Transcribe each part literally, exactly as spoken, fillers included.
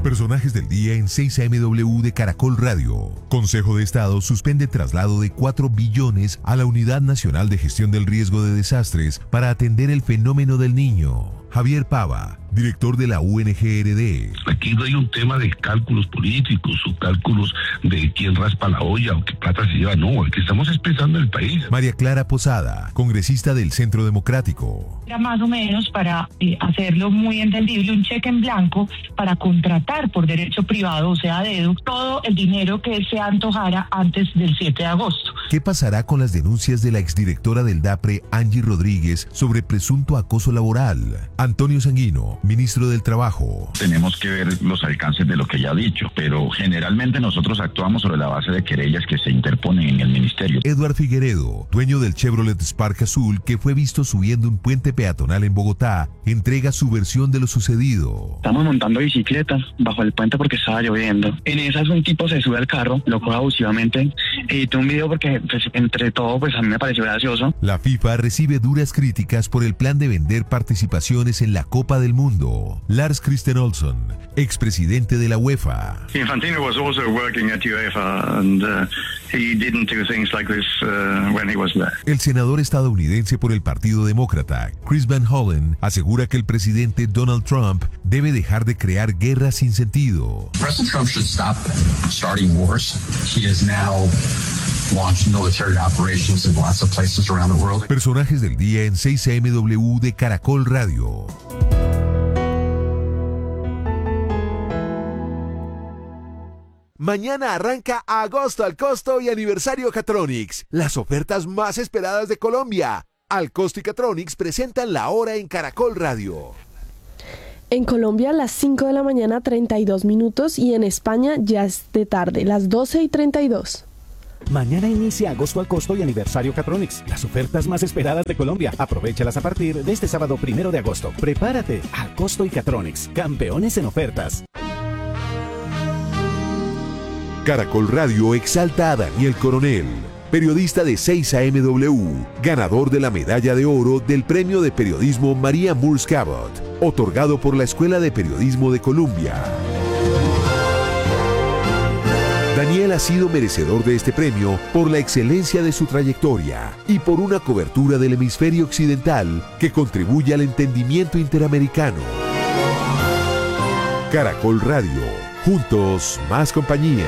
Personajes del día en seis A M W de Caracol Radio. Consejo de Estado suspende traslado de cuatro billones a la Unidad Nacional de Gestión del Riesgo de Desastres para atender el fenómeno del Niño. Javier Pava, director de la U N G R D. Aquí no hay un tema de cálculos políticos o cálculos de quién raspa la olla o qué plata se lleva. No, aquí estamos expresando el país. María Clara Posada, congresista del Centro Democrático. Era más o menos para eh, hacerlo muy entendible, un cheque en blanco para contratar por derecho privado, o sea, a dedo, todo el dinero que se antojara antes del siete de agosto. ¿Qué pasará con las denuncias de la exdirectora del DAPRE, Angie Rodríguez, sobre presunto acoso laboral? Antonio Sanguino, ministro del Trabajo. Tenemos que ver los alcances de lo que ella ha dicho, pero generalmente nosotros actuamos sobre la base de querellas que se interponen en el ministerio. Eduard Figueredo, dueño del Chevrolet Spark azul que fue visto subiendo un puente peatonal en Bogotá, entrega su versión de lo sucedido. Estamos montando bicicleta bajo el puente porque estaba lloviendo. En esas un tipo se sube al carro, lo coge abusivamente. Edité un video porque pues, entre todo pues a mí me pareció gracioso. La FIFA recibe duras críticas por el plan de vender participaciones en la Copa del Mundo. Lars Christian Olsson, expresidente de la UEFA. Infantino was also working at UEFA and uh, he didn't do things like this uh, when he was there. El senador estadounidense por el Partido Demócrata, Chris Van Hollen, asegura que el presidente Donald Trump debe dejar de crear guerras sin sentido. President Trump should stop starting wars. He is now launched military operations in lots of places around the world. Personajes del día en seis A M W de Caracol Radio. Mañana arranca Agosto al Costo y Aniversario Catronics, las ofertas más esperadas de Colombia. Al Costo y Catronics presentan la hora en Caracol Radio. En Colombia las cinco de la mañana treinta y dos minutos y en España ya es de tarde, las doce y treinta y dos. Mañana inicia Agosto al Costo y Aniversario Catronics, las ofertas más esperadas de Colombia. Aprovéchalas a partir de este sábado primero de agosto. Prepárate, Al Costo y Catronics, campeones en ofertas. Caracol Radio exalta a Daniel Coronel, periodista de seis A M W, ganador de la medalla de oro del Premio de Periodismo María Moores Cabot, otorgado por la Escuela de Periodismo de Columbia. Daniel ha sido merecedor de este premio por la excelencia de su trayectoria y por una cobertura del hemisferio occidental que contribuye al entendimiento interamericano. Caracol Radio, juntos más compañía.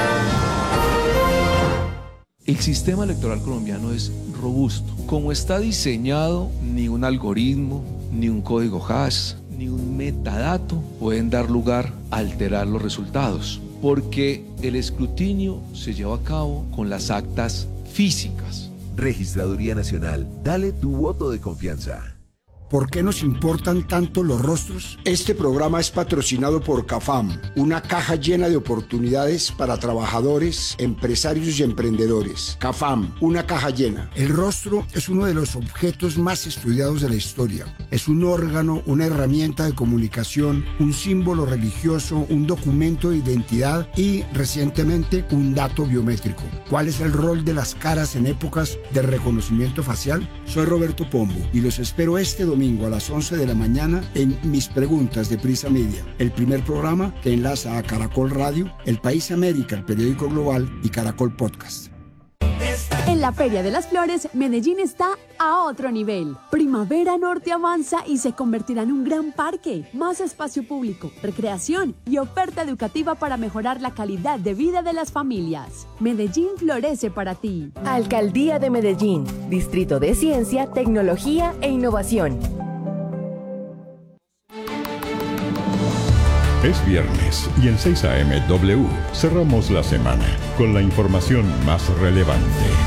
El sistema electoral colombiano es robusto. Como está diseñado, ni un algoritmo, ni un código hash, ni un metadato pueden dar lugar a alterar los resultados, porque el escrutinio se lleva a cabo con las actas físicas. Registraduría Nacional, dale tu voto de confianza. ¿Por qué nos importan tanto los rostros? Este programa es patrocinado por CAFAM, una caja llena de oportunidades para trabajadores, empresarios y emprendedores. CAFAM, una caja llena. El rostro es uno de los objetos más estudiados de la historia. Es un órgano, una herramienta de comunicación, un símbolo religioso, un documento de identidad y, recientemente, un dato biométrico. ¿Cuál es el rol de las caras en épocas de reconocimiento facial? Soy Roberto Pombo y los espero este domingo a las once de la mañana en Mis Preguntas de Prisa Media, el primer programa que enlaza a Caracol Radio, El País América, el periódico global y Caracol Podcast. En la Feria de las Flores, Medellín está a otro nivel. Primavera Norte avanza y se convertirá en un gran parque, más espacio público, recreación y oferta educativa para mejorar la calidad de vida de las familias. Medellín florece para ti. Alcaldía de Medellín, Distrito de Ciencia, Tecnología e Innovación. Es viernes y en seis A M W cerramos la semana con la información más relevante.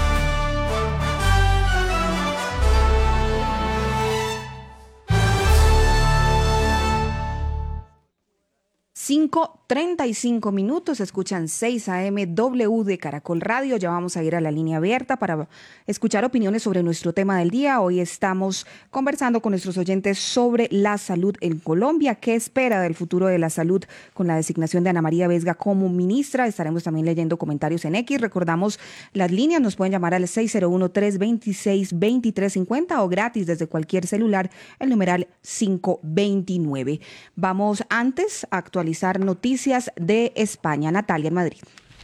cinco treinta y cinco minutos, escuchan seis A M W de Caracol Radio. Ya vamos a ir a la línea abierta para escuchar opiniones sobre nuestro tema del día. Hoy estamos conversando con nuestros oyentes sobre la salud en Colombia. ¿Qué espera del futuro de la salud con la designación de Ana María Vesga como ministra? Estaremos también leyendo comentarios en X. Recordamos las líneas, nos pueden llamar al seis cero uno, tres dos seis, dos tres cinco cero o gratis desde cualquier celular, el numeral cinco dos nueve. Vamos antes a actualizar revisar noticias de España. Natalia, en Madrid.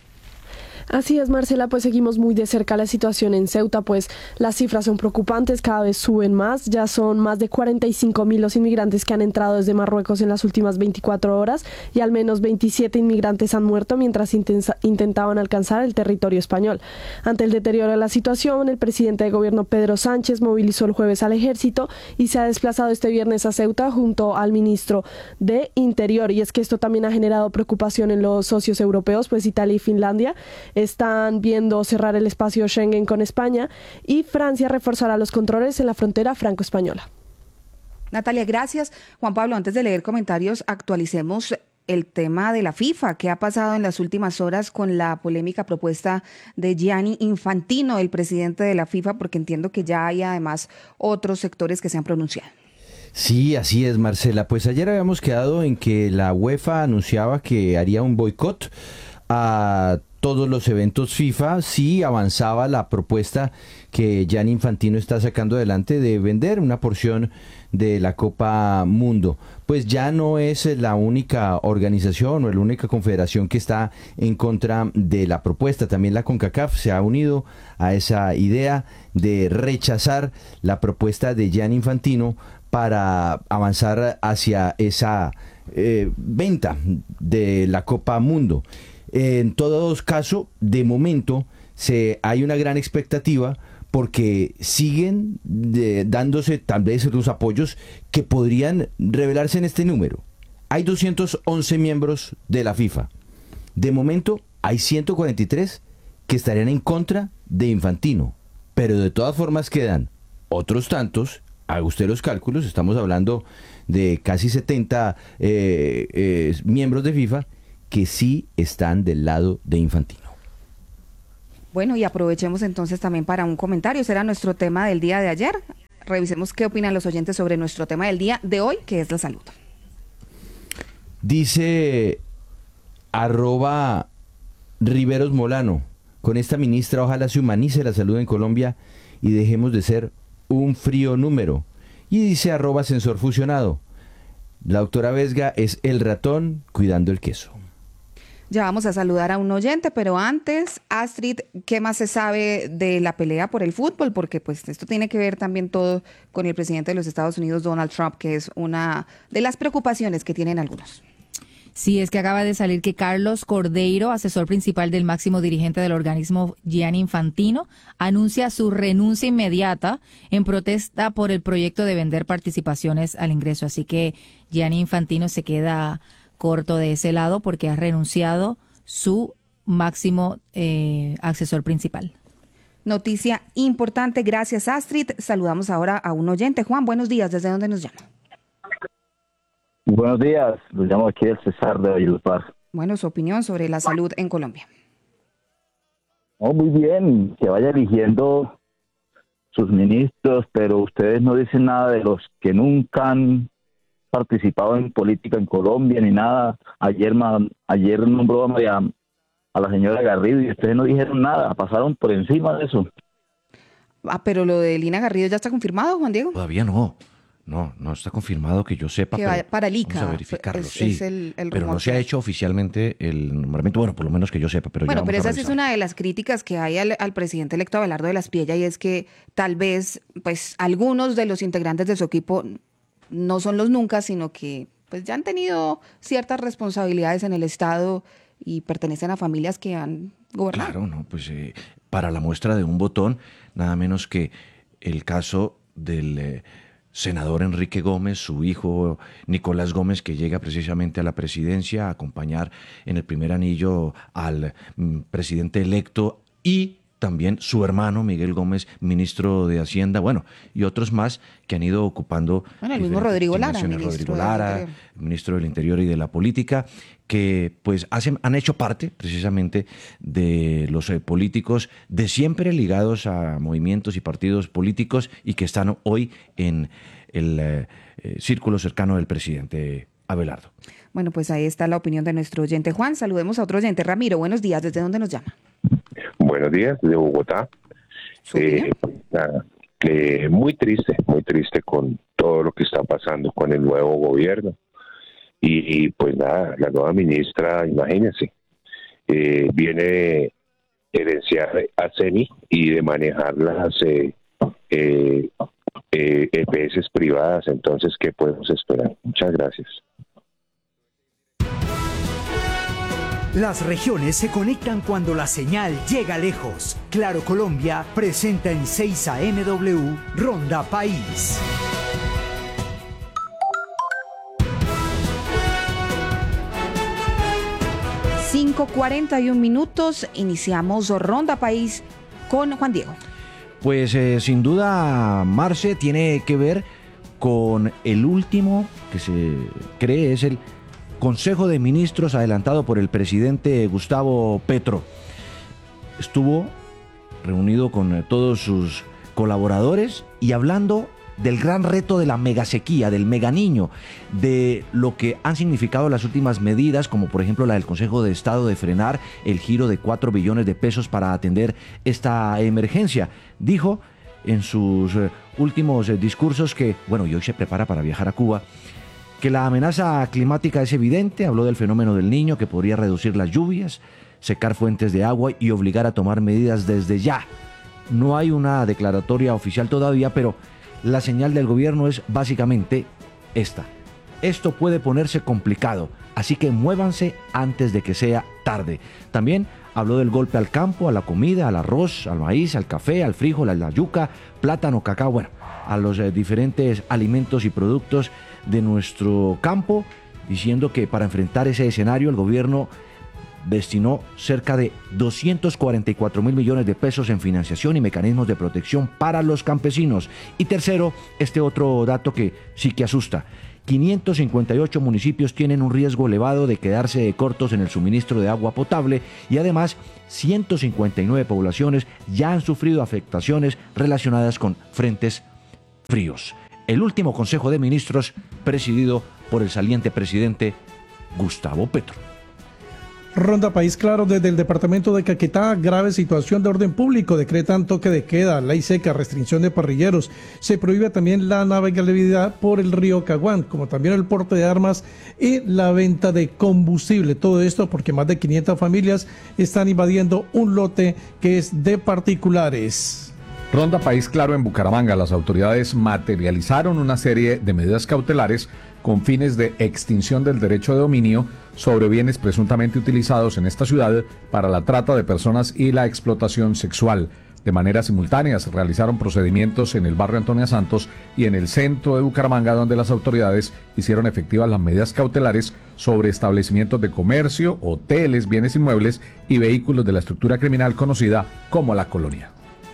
Así es, Marcela, pues seguimos muy de cerca la situación en Ceuta, pues las cifras son preocupantes, cada vez suben más, ya son más de cuarenta y cinco mil los inmigrantes que han entrado desde Marruecos en las últimas veinticuatro horas y al menos veintisiete inmigrantes han muerto mientras intensa, intentaban alcanzar el territorio español. Ante el deterioro de la situación, el presidente de gobierno Pedro Sánchez movilizó el jueves al ejército y se ha desplazado este viernes a Ceuta junto al ministro de Interior, y es que esto también ha generado preocupación en los socios europeos, pues Italia y Finlandia están viendo cerrar el espacio Schengen con España y Francia reforzará los controles en la frontera franco-española. Natalia, gracias. Juan Pablo, antes de leer comentarios, actualicemos el tema de la FIFA. ¿Qué ha pasado en las últimas horas con la polémica propuesta de Gianni Infantino, el presidente de la FIFA? Porque entiendo que ya hay además otros sectores que se han pronunciado. Sí, así es, Marcela. Pues ayer habíamos quedado en que la UEFA anunciaba que haría un boicot a todos los eventos FIFA si avanzaba la propuesta que Gianni Infantino está sacando adelante de vender una porción de la Copa Mundo. Pues ya no es la única organización o la única confederación que está en contra de la propuesta. También la CONCACAF se ha unido a esa idea de rechazar la propuesta de Gianni Infantino para avanzar hacia esa eh, venta de la Copa Mundo. En todos casos, de momento, se, hay una gran expectativa porque siguen de, dándose tal vez los apoyos que podrían revelarse en este número. Hay doscientos once miembros de la FIFA. De momento, hay ciento cuarenta y tres que estarían en contra de Infantino. Pero de todas formas quedan otros tantos, haga usted los cálculos, estamos hablando de casi setenta eh, eh, miembros de FIFA, que sí están del lado de Infantino. Bueno, y aprovechemos entonces también para un comentario. Será nuestro tema del día de ayer. Revisemos qué opinan los oyentes sobre nuestro tema del día de hoy, que es la salud. Dice arroba Riveros Molano, con esta ministra ojalá se humanice la salud en Colombia y dejemos de ser un frío número. Y dice arroba Sensor Fusionado, la doctora Vesga es el ratón cuidando el queso. Ya vamos a saludar a un oyente, pero antes, Astrid, ¿qué más se sabe de la pelea por el fútbol? Porque pues esto tiene que ver también todo con el presidente de los Estados Unidos, Donald Trump, que es una de las preocupaciones que tienen algunos. Sí, es que acaba de salir que Carlos Cordeiro, asesor principal del máximo dirigente del organismo Gianni Infantino, anuncia su renuncia inmediata en protesta por el proyecto de vender participaciones al ingreso. Así que Gianni Infantino se queda corto de ese lado porque ha renunciado su máximo eh, asesor principal. Noticia importante, gracias Astrid. Saludamos ahora a un oyente. Juan, buenos días, ¿desde dónde nos llama? Buenos días, lo llamo aquí el César de Valledupar. Bueno, su opinión sobre la salud en Colombia. Oh, muy bien, que vaya eligiendo sus ministros, pero ustedes no dicen nada de los que nunca han participado en política en Colombia ni nada. Ayer ayer nombró a, María, a la señora Garrido y ustedes no dijeron nada, pasaron por encima de eso. Ah, pero lo de Lina Garrido ya está confirmado, Juan Diego. Todavía no. No, no está confirmado que yo sepa, que pero para el I C A, vamos a verificarlo, es, sí, es el, el pero no se ha hecho oficialmente el nombramiento, bueno, por lo menos que yo sepa, pero bueno, ya pero esa es una de las críticas que hay al, al presidente electo Abelardo de la Espriella, y es que tal vez, pues, algunos de los integrantes de su equipo no son los nunca, sino que, pues, ya han tenido ciertas responsabilidades en el Estado y pertenecen a familias que han gobernado. Claro, no, pues, eh, para la muestra de un botón, nada menos que el caso del Eh, senador Enrique Gómez, su hijo Nicolás Gómez, que llega precisamente a la presidencia a acompañar en el primer anillo al mm, presidente electo, y también su hermano Miguel Gómez, ministro de Hacienda, bueno, y otros más que han ido ocupando. Bueno, el mismo Rodrigo Lara, ministro Rodrigo del Lara, Interior. ministro del Interior y de la Política, que pues hacen, han hecho parte precisamente de los eh, políticos de siempre ligados a movimientos y partidos políticos y que están hoy en el eh, eh, círculo cercano del presidente Abelardo. Bueno, pues ahí está la opinión de nuestro oyente Juan. Saludemos a otro oyente. Ramiro, buenos días. ¿Desde dónde nos llama? Buenos días, de Bogotá. Eh, nada, eh, muy triste, muy triste con todo lo que está pasando con el nuevo gobierno. y, y pues nada, la nueva ministra, imagínense, eh, viene herenciar a CENI y de manejar las eh, eh, eh, E P S privadas. Entonces, ¿qué podemos esperar? Muchas gracias. Las regiones se conectan cuando la señal llega lejos. Claro Colombia presenta en seis A M W Ronda País. cinco cuarenta y un minutos, iniciamos Ronda País con Juan Diego. Pues eh, sin duda, Marce, tiene que ver con el último que se cree es el Consejo de Ministros adelantado por el presidente Gustavo Petro. Estuvo reunido con eh, todos sus colaboradores y hablando del gran reto de la megasequía, del meganiño, de lo que han significado las últimas medidas, como por ejemplo la del Consejo de Estado de frenar el giro de cuatro billones de pesos para atender esta emergencia. Dijo en sus eh, últimos eh, discursos que, bueno, y hoy se prepara para viajar a Cuba, que la amenaza climática es evidente. Habló del fenómeno del Niño, que podría reducir las lluvias, secar fuentes de agua y obligar a tomar medidas desde ya. No hay una declaratoria oficial todavía, pero la señal del gobierno es básicamente esta: esto puede ponerse complicado, así que muévanse antes de que sea tarde. También habló del golpe al campo, a la comida, al arroz, al maíz, al café, al frijol, a la yuca, plátano, cacao, bueno, a los eh, diferentes alimentos y productos de nuestro campo, diciendo que para enfrentar ese escenario el gobierno destinó cerca de doscientos cuarenta y cuatro mil millones de pesos en financiación y mecanismos de protección para los campesinos. Y tercero, este otro dato que sí que asusta: quinientos cincuenta y ocho municipios tienen un riesgo elevado de quedarse cortos en el suministro de agua potable y además ciento cincuenta y nueve poblaciones ya han sufrido afectaciones relacionadas con frentes fríos. El último Consejo de Ministros presidido por el saliente presidente Gustavo Petro. Ronda País Claro desde el departamento de Caquetá. Grave situación de orden público, decretan toque de queda, ley seca, restricción de parrilleros. Se prohíbe también la navegabilidad por el río Caguán, como también el porte de armas y la venta de combustible. Todo esto porque más de quinientas familias están invadiendo un lote que es de particulares. Ronda País Claro en Bucaramanga. Las autoridades materializaron una serie de medidas cautelares con fines de extinción del derecho de dominio sobre bienes presuntamente utilizados en esta ciudad para la trata de personas y la explotación sexual. De manera simultánea se realizaron procedimientos en el barrio Antonia Santos y en el centro de Bucaramanga, donde las autoridades hicieron efectivas las medidas cautelares sobre establecimientos de comercio, hoteles, bienes inmuebles y vehículos de la estructura criminal conocida como La Colonia.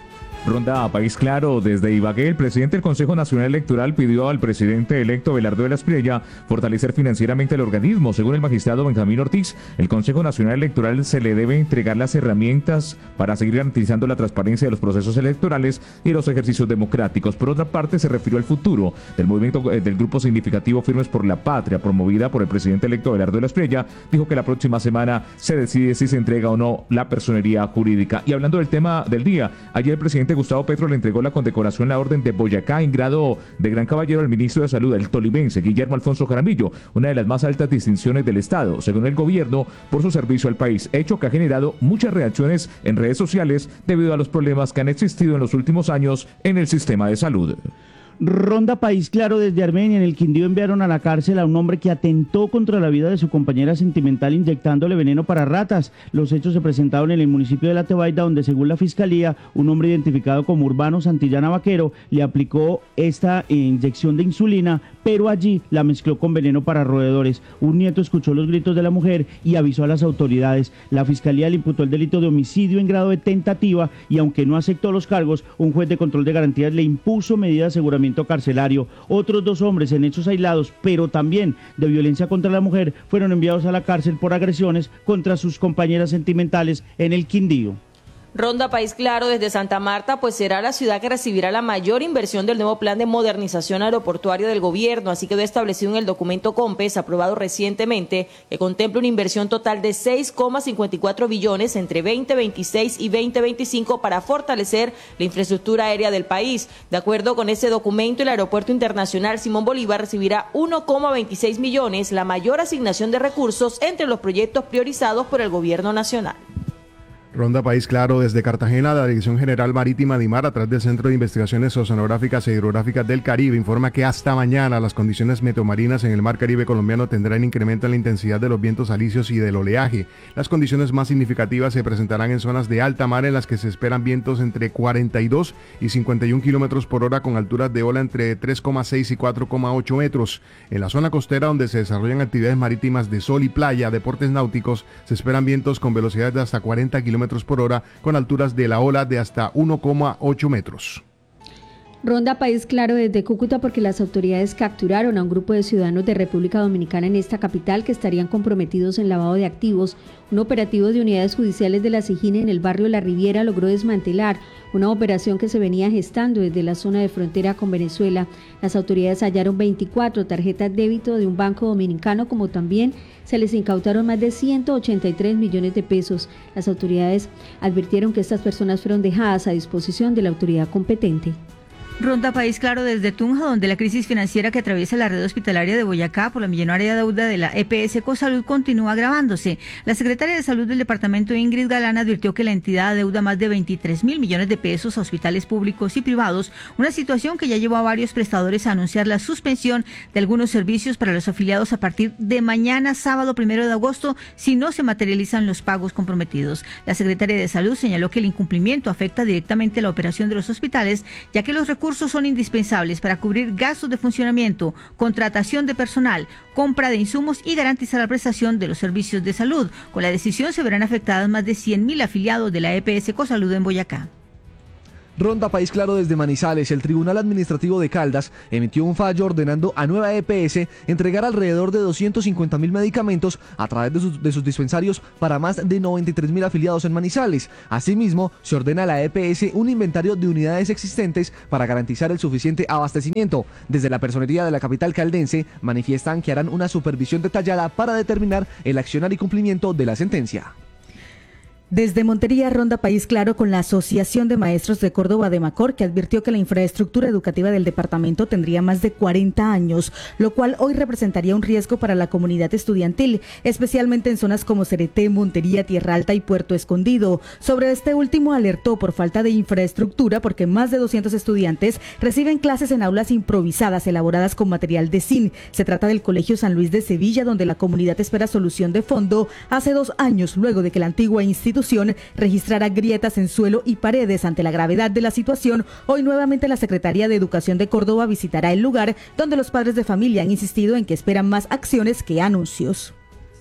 Ronda País Claro desde Ibagué. El presidente del Consejo Nacional Electoral pidió al presidente electo Belardo de la Espriella fortalecer financieramente el organismo. Según el magistrado Benjamín Ortiz, el Consejo Nacional Electoral se le debe entregar las herramientas para seguir garantizando la transparencia de los procesos electorales y los ejercicios democráticos. Por otra parte, se refirió al futuro del movimiento eh, del grupo significativo Firmes por la Patria, promovida por el presidente electo Belardo de la Espriella. Dijo que la próxima semana se decide si se entrega o no la personería jurídica. Y hablando del tema del día, ayer el presidente Gustavo Petro le entregó la condecoración La Orden de Boyacá en grado de Gran Caballero al ministro de Salud, el tolimense Guillermo Alfonso Jaramillo, una de las más altas distinciones del Estado, según el gobierno, por su servicio al país, hecho que ha generado muchas reacciones en redes sociales debido a los problemas que han existido en los últimos años en el sistema de salud. Ronda País Claro desde Armenia. En el Quindío enviaron a la cárcel a un hombre que atentó contra la vida de su compañera sentimental inyectándole veneno para ratas. Los hechos se presentaron en el municipio de La Tebaida, donde según la fiscalía, un hombre identificado como Urbano Santillana Vaquero le aplicó esta inyección de insulina, pero allí la mezcló con veneno para roedores. Un nieto escuchó los gritos de la mujer y avisó a las autoridades. La fiscalía le imputó el delito de homicidio en grado de tentativa y aunque no aceptó los cargos, un juez de control de garantías le impuso medida de aseguramiento carcelario. Otros dos hombres en hechos aislados, pero también de violencia contra la mujer, fueron enviados a la cárcel por agresiones contra sus compañeras sentimentales en el Quindío. Ronda País Claro desde Santa Marta, pues será la ciudad que recibirá la mayor inversión del nuevo plan de modernización aeroportuario del gobierno. Así quedó establecido en el documento COMPES aprobado recientemente, que contempla una inversión total de seis coma cincuenta y cuatro billones entre veinte veintiséis y veinte veinticinco para fortalecer la infraestructura aérea del país. De acuerdo con ese documento, el Aeropuerto Internacional Simón Bolívar recibirá uno coma veintiséis millones, la mayor asignación de recursos entre los proyectos priorizados por el gobierno nacional. Ronda País Claro desde Cartagena. La Dirección General Marítima DIMAR, a través del Centro de Investigaciones Oceanográficas e Hidrográficas del Caribe, informa que hasta mañana las condiciones meteomarinas en el mar Caribe colombiano tendrán incremento en la intensidad de los vientos alisios y del oleaje. Las condiciones más significativas se presentarán en zonas de alta mar, en las que se esperan vientos entre cuarenta y dos y cincuenta y un kilómetros por hora, con alturas de ola entre tres coma seis y cuatro coma ocho metros. En la zona costera, donde se desarrollan actividades marítimas de sol y playa, deportes náuticos, se esperan vientos con velocidades de hasta cuarenta kilómetros por hora, con alturas de la ola de hasta uno coma ocho metros. Ronda País Claro desde Cúcuta, porque las autoridades capturaron a un grupo de ciudadanos de República Dominicana en esta capital que estarían comprometidos en lavado de activos. Un operativo de unidades judiciales de la SIJINE en el barrio La Riviera logró desmantelar una operación que se venía gestando desde la zona de frontera con Venezuela. Las autoridades hallaron veinticuatro tarjetas débito de un banco dominicano, como también se les incautaron más de ciento ochenta y tres millones de pesos. Las autoridades advirtieron que estas personas fueron dejadas a disposición de la autoridad competente. Ronda País Claro desde Tunja, donde la crisis financiera que atraviesa la red hospitalaria de Boyacá por la millonaria deuda de la E P S Cosalud continúa agravándose. La secretaria de Salud del departamento, Ingrid Galán, advirtió que la entidad adeuda más de veintitrés mil millones de pesos a hospitales públicos y privados, una situación que ya llevó a varios prestadores a anunciar la suspensión de algunos servicios para los afiliados a partir de mañana, sábado primero de agosto, si no se materializan los pagos comprometidos. La secretaria de Salud señaló que el incumplimiento afecta directamente la operación de los hospitales, ya que los recursos son indispensables para cubrir gastos de funcionamiento, contratación de personal, compra de insumos y garantizar la prestación de los servicios de salud. Con la decisión se verán afectadas más de cien mil afiliados de la E P S Cosalud en Boyacá. Ronda País Claro desde Manizales. El Tribunal Administrativo de Caldas emitió un fallo ordenando a Nueva E P S entregar alrededor de doscientos cincuenta mil medicamentos a través de sus, de sus dispensarios para más de noventa y tres mil afiliados en Manizales. Asimismo, se ordena a la E P S un inventario de unidades existentes para garantizar el suficiente abastecimiento. Desde la personería de la capital caldense manifiestan que harán una supervisión detallada para determinar el accionar y cumplimiento de la sentencia. Desde Montería, Ronda País Claro con la Asociación de Maestros de Córdoba de Macor, que advirtió que la infraestructura educativa del departamento tendría más de cuarenta años, lo cual hoy representaría un riesgo para la comunidad estudiantil, especialmente en zonas como Cereté, Montería, Tierra Alta y Puerto Escondido. Sobre este último alertó por falta de infraestructura, porque más de doscientos estudiantes reciben clases en aulas improvisadas elaboradas con material de zinc. Se trata del Colegio San Luis de Sevilla, donde la comunidad espera solución de fondo hace dos años, luego de que la antigua institución registrara grietas en suelo y paredes. Ante la gravedad de la situación, hoy nuevamente la Secretaría de Educación de Córdoba visitará el lugar, donde los padres de familia han insistido en que esperan más acciones que anuncios.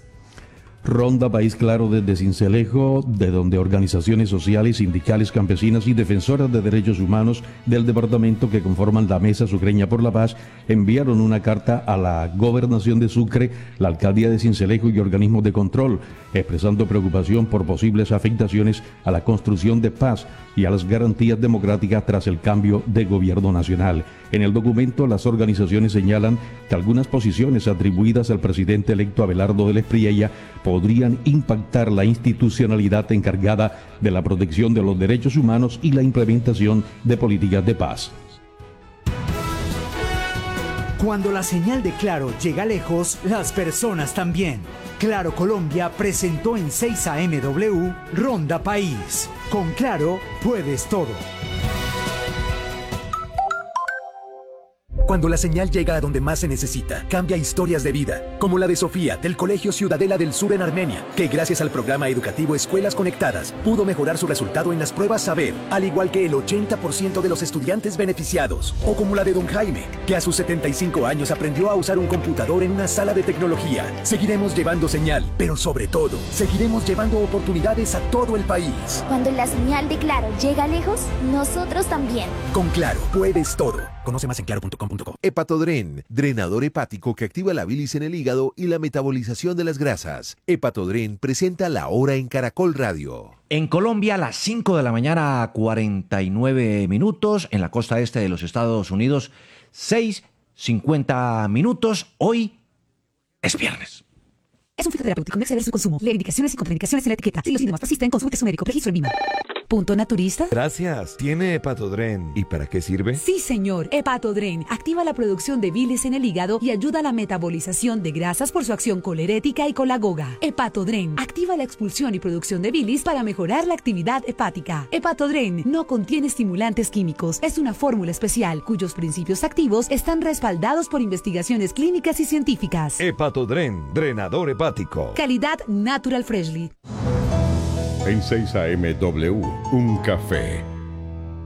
Ronda País Claro desde Sincelejo, de donde organizaciones sociales, sindicales, campesinas y defensoras de derechos humanos del departamento que conforman la Mesa Sucreña por la Paz enviaron una carta a la Gobernación de Sucre, la Alcaldía de Sincelejo y organismos de control, expresando preocupación por posibles afectaciones a la construcción de paz y a las garantías democráticas tras el cambio de gobierno nacional. En el documento, las organizaciones señalan que algunas posiciones atribuidas al presidente electo Abelardo del Espriella podrían impactar la institucionalidad encargada de la protección de los derechos humanos y la implementación de políticas de paz. Cuando la señal de Claro llega lejos, las personas también. Claro Colombia presentó en seis A M W Ronda País. Con Claro puedes todo. Cuando la señal llega a donde más se necesita, cambia historias de vida, como la de Sofía, del Colegio Ciudadela del Sur en Armenia, que gracias al programa educativo Escuelas Conectadas, pudo mejorar su resultado en las pruebas Saber, al igual que el ochenta por ciento de los estudiantes beneficiados. O como la de don Jaime, que a sus setenta y cinco años aprendió a usar un computador en una sala de tecnología. Seguiremos llevando señal, pero sobre todo, seguiremos llevando oportunidades a todo el país. Cuando la señal de Claro llega lejos, nosotros también. Con Claro, puedes todo. Conoce más en claro punto com punto co. Hepatodren, drenador hepático que activa la bilis en el hígado y la metabolización de las grasas. Hepatodren presenta La Hora en Caracol Radio. En Colombia, a las cinco de la mañana, cuarenta y nueve minutos. En la costa este de los Estados Unidos, seis cincuenta minutos. Hoy es viernes. Es un fitoterapéutico, no exceder su consumo. Lee indicaciones y contraindicaciones en la etiqueta. Si los síntomas persisten, consulte a su médico. Registro en Lima. ¿Punto naturista? Gracias. ¿Tiene Hepatodren? ¿Y para qué sirve? Sí, señor. Hepatodren activa la producción de bilis en el hígado y ayuda a la metabolización de grasas por su acción colerética y colagoga. Hepatodren activa la expulsión y producción de bilis para mejorar la actividad hepática. Hepatodren no contiene estimulantes químicos. Es una fórmula especial cuyos principios activos están respaldados por investigaciones clínicas y científicas. Hepatodren, drenador hepático. Calidad Natural Freshly. En seis A M W, un café